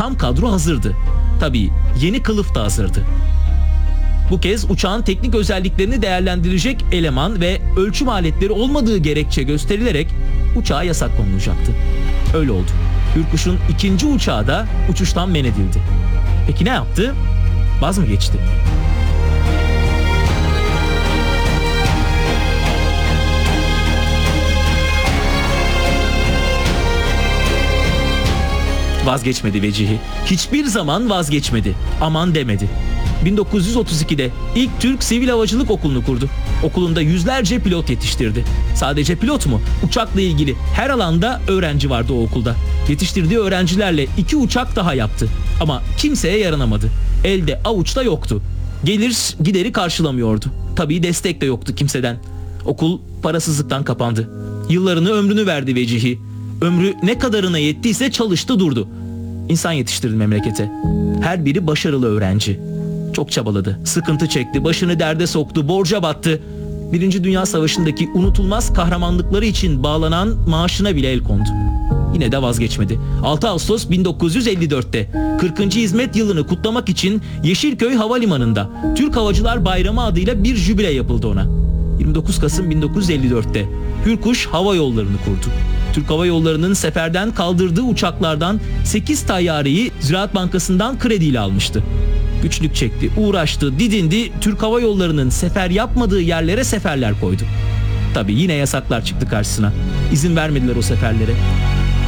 tam kadro hazırdı. Tabii yeni kılıf da hazırdı. Bu kez uçağın teknik özelliklerini değerlendirecek eleman ve ölçüm aletleri olmadığı gerekçe gösterilerek uçağa yasak konulacaktı. Öyle oldu. Hürkuş'un ikinci uçağı da uçuştan men edildi. Peki ne yaptı? Vaz mı geçti? Vazgeçmedi Vecihi. Hiçbir zaman vazgeçmedi. Aman demedi. 1932'de ilk Türk Sivil Havacılık Okulu'nu kurdu. Okulunda yüzlerce pilot yetiştirdi. Sadece pilot mu? Uçakla ilgili her alanda öğrenci vardı o okulda. Yetiştirdiği öğrencilerle 2 uçak daha yaptı. Ama kimseye yaranamadı. Elde avuçta yoktu. Gelir gideri karşılamıyordu. Tabii destek de yoktu kimseden. Okul parasızlıktan kapandı. Yıllarını ömrünü verdi Vecihi. Ömrü ne kadarına yettiyse çalıştı durdu. İnsan yetiştirdi memlekete. Her biri başarılı öğrenci. Çok çabaladı, sıkıntı çekti, başını derde soktu, borca battı. Birinci Dünya Savaşı'ndaki unutulmaz kahramanlıkları için bağlanan maaşına bile el kondu. Yine de vazgeçmedi. 6 Ağustos 1954'te 40. Hizmet Yılını kutlamak için Yeşilköy Havalimanı'nda Türk Havacılar Bayramı adıyla bir jübile yapıldı ona. 29 Kasım 1954'te Hürkuş Hava Yolları'nı kurdu. Türk Hava Yolları'nın seferden kaldırdığı uçaklardan 8 tayyareyi Ziraat Bankası'ndan krediyle almıştı. Güçlük çekti, uğraştı, didindi, Türk Hava Yolları'nın sefer yapmadığı yerlere seferler koydu. Tabii yine yasaklar çıktı karşısına. İzin vermediler o seferlere.